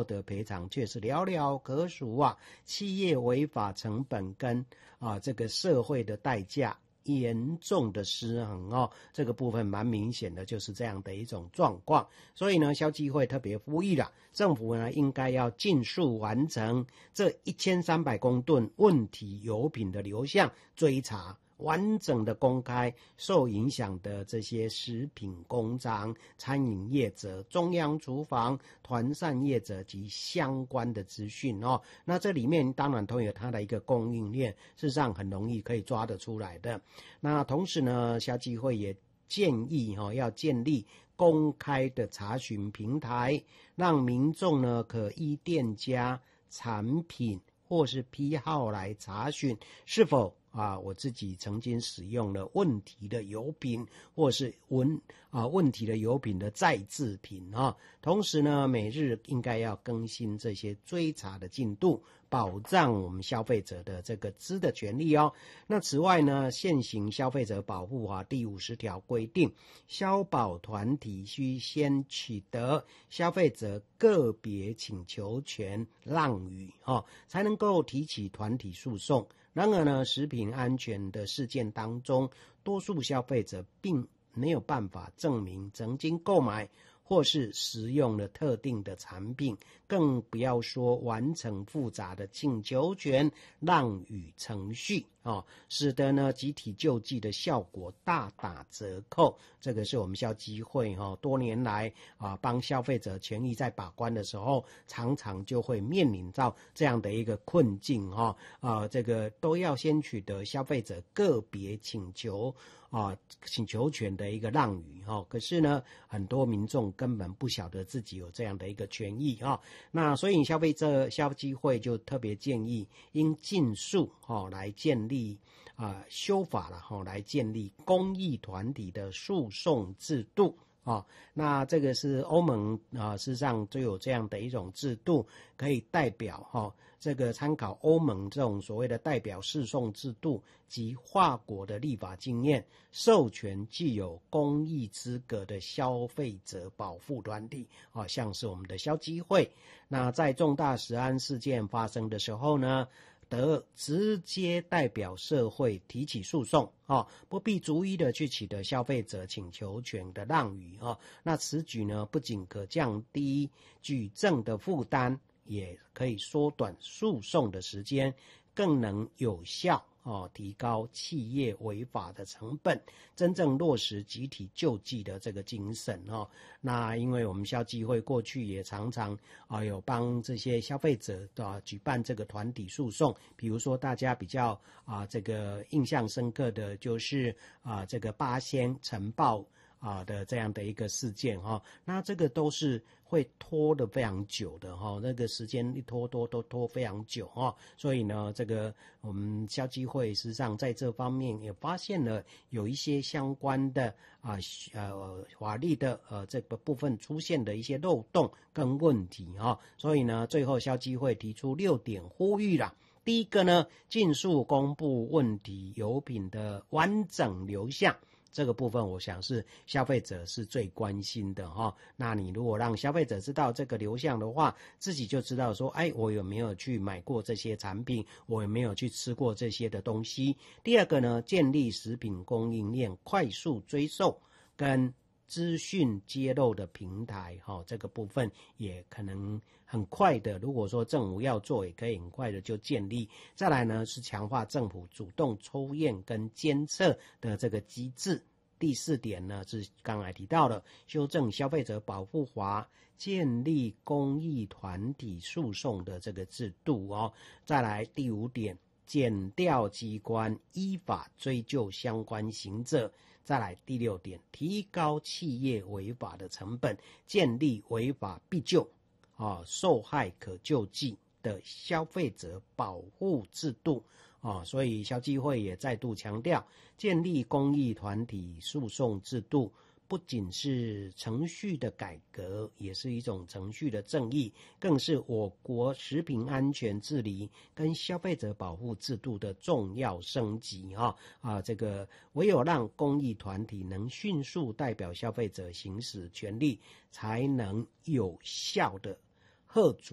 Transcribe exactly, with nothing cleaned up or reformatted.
得赔偿却是寥寥可数啊。企业违法成本跟啊这个社会的代价严重的失衡哦，这个部分蛮明显的，就是这样的一种状况。所以呢，消基会特别呼吁了，政府呢应该要尽速完成这一千三百公吨问题油品的流向追查，完整的公开受影响的这些食品工厂、餐饮业者、中央厨房、团膳业者及相关的资讯哦。那这里面当然都有它的一个供应链，事实上很容易可以抓得出来的。那同时呢，消基会也建议哈、哦、要建立公开的查询平台，让民众呢可依店家、产品或是批号来查询是否啊，我自己曾经使用了问题的油品，或是问啊问题的油品的再制品啊。同时呢，每日应该要更新这些追查的进度，保障我们消费者的这个知的权利哦。那此外呢，现行消费者保护法第五十条规定，消保团体需先取得消费者个别请求权让与哦，才能够提起团体诉讼。然而呢，食品安全的事件当中，多数消费者并没有办法证明曾经购买或是食用了特定的产品，更不要说完成复杂的请求权让与程序哦，使得呢集体救济的效果大打折扣。这个是我们消基会哦多年来啊帮消费者权益在把关的时候，常常就会面临到这样的一个困境哈、哦、啊，这个都要先取得消费者个别请求啊请求权的一个让与哈、哦，可是呢，很多民众根本不晓得自己有这样的一个权益哈、哦，那所以消费者消基会就特别建议，应尽速哈、哦、来建立。啊、呃，修法了哈、哦，来建立公益团体的诉讼制度啊、哦。那这个是欧盟啊、呃，事实上就有这样的一种制度，可以代表哈、哦，这个参考欧盟这种所谓的代表诉讼制度及法国的立法经验，授权具有公益资格的消费者保护团体啊、哦，像是我们的消基会。那在重大食安事件发生的时候呢，得直接代表社会提起诉讼啊，不必逐一的去取得消费者请求权的让与啊。那此举呢，不仅可降低举证的负担，也可以缩短诉讼的时间，更能有效哦，提高企业违法的成本，真正落实集体救济的这个精神哦。那因为我们消基会过去也常常啊有帮这些消费者啊举办这个团体诉讼，比如说大家比较啊这个印象深刻的就是啊这个八仙尘爆啊的这样的一个事件哈、哦，那这个都是会拖得非常久的哈、哦，那个时间一拖拖都拖非常久哈、哦，所以呢，这个我们消基会实际上在这方面也发现了有一些相关的啊呃法律的呃这个部分出现的一些漏洞跟问题哈、哦，所以呢，最后消基会提出六点呼吁啦。第一个呢，尽速公布问题油品的完整流向。这个部分我想是消费者是最关心的哈、哦。那你如果让消费者知道这个流向的话，自己就知道说，哎，我有没有去买过这些产品，我有没有去吃过这些的东西。第二个呢，建立食品供应链快速追溯跟资讯揭露的平台，哈、哦，这个部分也可能很快的。如果说政府要做，也可以很快的就建立。再来呢，是强化政府主动抽验跟监测的这个机制。第四点呢，是刚才提到了修正消费者保护法，建立公益团体诉讼的这个制度哦。再来第五点，检调机关依法追究相关刑责。再来第六点，提高企业违法的成本，建立违法必救、啊、受害可救济的消费者保护制度。啊，所以消基会也再度强调，建立公益团体诉讼制度，不仅是程序的改革，也是一种程序的正义，更是我国食品安全治理跟消费者保护制度的重要升级哈啊！这个唯有让公益团体能迅速代表消费者行使权利，才能有效的遏阻